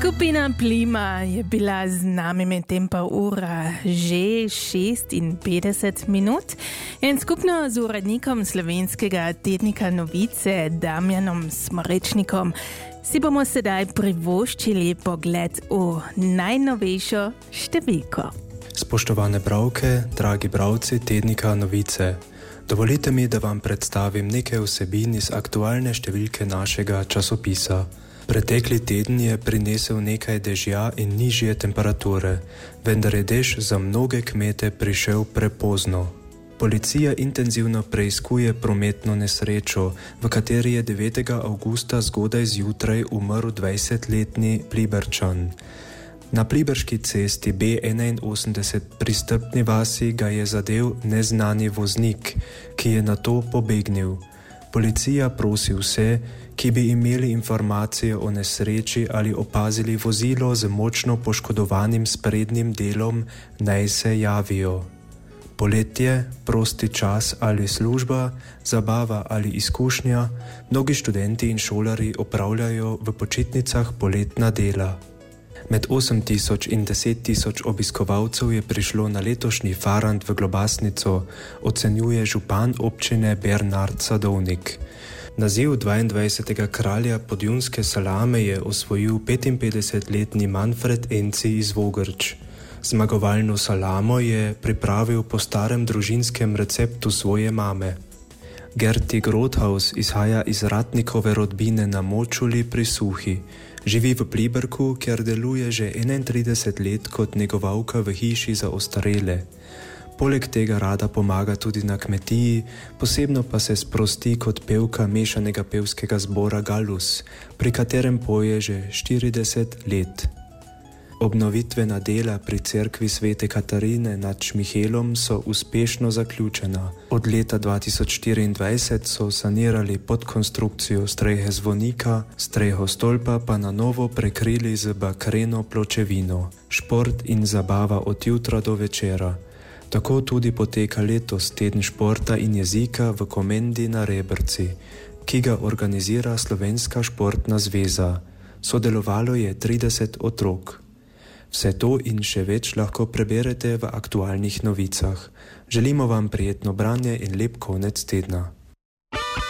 Skupina Plima je bila z nami medtem pa ura že 56 minut in skupno z urednikom slovenskega tednika Novice Damjanom Smrečnikom si bomo sedaj privoščili pogled v najnovejšo številko. Spoštovane bralke, dragi bralci tednika Novice, dovolite mi, da vam predstavim nekaj vsebin iz aktualne številke našega časopisa. Pretekli teden je prinesel nekaj dežja in nižje temperature, vendar je dež za mnoge kmete prišel prepozno. Policija intenzivno preiskuje prometno nesrečo, v kateri je 9. avgusta zgodaj zjutraj umrl 20-letni Pliberčan. Na pliberški cesti B81 pri Strpni vasi ga je zadel neznani voznik, ki je nato pobegnil. Policija prosi vse, ki bi imeli informacije o nesreči ali opazili vozilo z močno poškodovanim sprednjim delom, naj se javijo. Poletje, prosti čas ali služba, zabava ali izkušnja, mnogi študenti in šolari opravljajo v počitnicah poletna dela. Med 8.000 in 10.000 obiskovalcev je prišlo na letošnji Farant v Globasnico, ocenjuje župan občine Bernard Sadovnik. Naziv 22. kralja Podjunske salame je osvojil 55-letni Manfred Enci iz Vogrč. Zmagovalno salamo je pripravil po starem družinskem receptu svoje mame. Gerti Grothaus izhaja iz Ratnikove rodbine na Močuli pri Suhi. Živi v Pliberku, kjer deluje že 31 let kot negovalka v hiši za ostarele. Poleg tega rada pomaga tudi na kmetiji, posebno pa se sprosti kot pevka mešanega pevskega zbora Gallus, pri katerem poje že 40 let. Obnovitvena dela pri cerkvi Svete Katarine nad Šmihelom so uspešno zaključena. Od leta 2024 so sanirali podkonstrukcijo strehe zvonika, streho stolpa pa na novo prekrili z bakreno pločevino. Šport in zabava od jutra do večera. Tako tudi poteka letos teden športa in jezika v Komendi na Rebrci, ki ga organizira Slovenska športna zveza. Sodelovalo je 30 otrok. Vse to in še več lahko preberete v aktualnih novicah. Želimo vam prijetno branje in lep konec tedna.